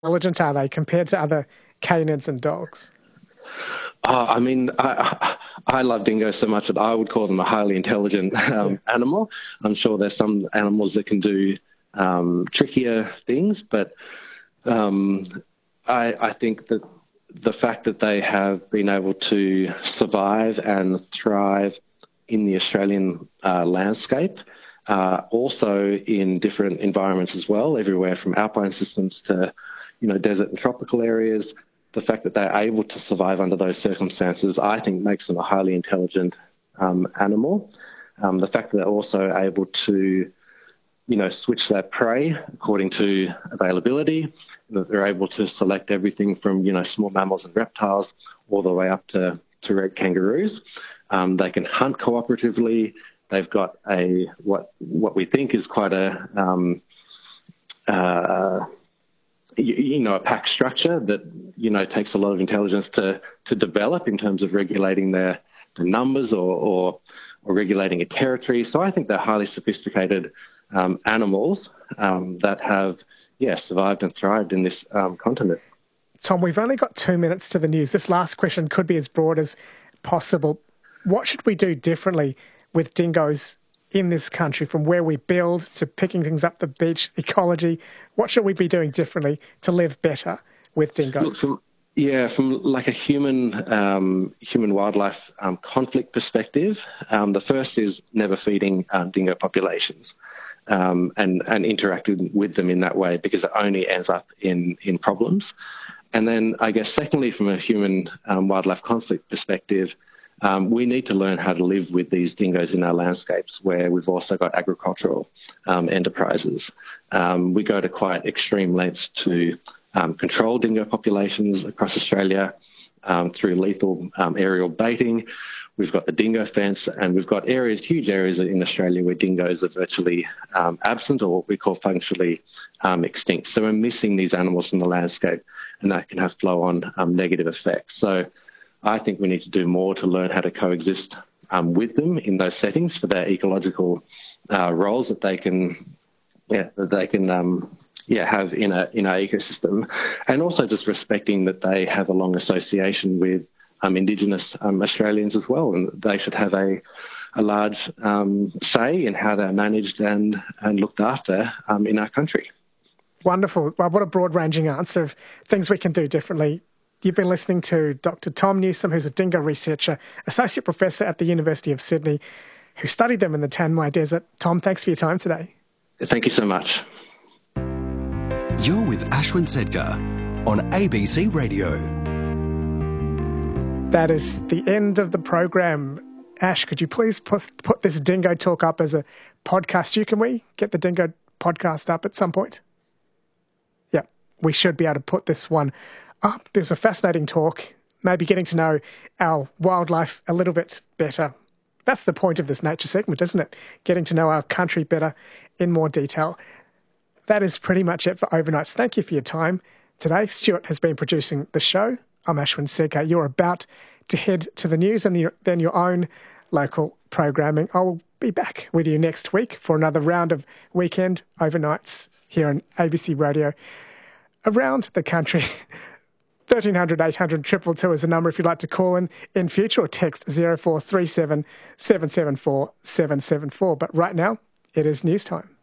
intelligent are they compared to other canines and dogs? I mean, I love dingoes so much that I would call them a highly intelligent animal. I'm sure there's some animals that can do trickier things, but I think that the fact that they have been able to survive and thrive in the Australian landscape, also in different environments as well, everywhere from alpine systems to, desert and tropical areas. The fact that they're able to survive under those circumstances, I think, makes them a highly intelligent animal. The fact that they're also able to, switch their prey according to availability, that they're able to select everything from, small mammals and reptiles all the way up to red kangaroos. They can hunt cooperatively. They've got what we think is quite a pack structure that, takes a lot of intelligence to develop in terms of regulating the numbers or regulating a territory. So I think they're highly sophisticated animals that have, survived and thrived in this continent. Tom, we've only got 2 minutes to the news. This last question could be as broad as possible. What should we do differently with dingoes in this country, from where we build to picking things up the beach, ecology? What should we be doing differently to live better with dingoes? Look, from like a human wildlife conflict perspective, the first is never feeding dingo populations and interacting with them in that way, because it only ends up in problems. And then I guess secondly, from a human wildlife conflict perspective, we need to learn how to live with these dingoes in our landscapes, where we've also got agricultural enterprises. We go to quite extreme lengths to control dingo populations across Australia through lethal aerial baiting. We've got the dingo fence, and we've got huge areas in Australia where dingoes are virtually absent, or what we call functionally extinct. So we're missing these animals from the landscape, and that can have flow-on negative effects. So I think we need to do more to learn how to coexist with them in those settings for their ecological roles that they can have in our ecosystem, and also just respecting that they have a long association with Indigenous Australians as well, and they should have a large say in how they're managed and looked after in our country. Wonderful. Well, what a broad-ranging answer of things we can do differently. You've been listening to Dr. Tom Newsome, who's a dingo researcher, Associate Professor at the University of Sydney, who studied them in the Tanmi Desert. Tom, thanks for your time today. Thank you so much. You're with Ashwin Sedgar on ABC Radio. That is the end of the program. Ash, could you please put this Dingo Talk up as a podcast? Can we get the Dingo podcast up at some point? Yeah, we should be able to put this one up. There's a fascinating talk, maybe getting to know our wildlife a little bit better. That's the point of this nature segment, isn't it? Getting to know our country better in more detail. That is pretty much it for Overnights. Thank you for your time today. Stuart has been producing the show. I'm Ashwin Sedgar. You're about to head to the news and then your own local programming. I will be back with you next week for another round of weekend overnights here on ABC Radio around the country. 1300 800 222 is the number if you'd like to call in future, or text 0437 774 774. But right now, it is news time.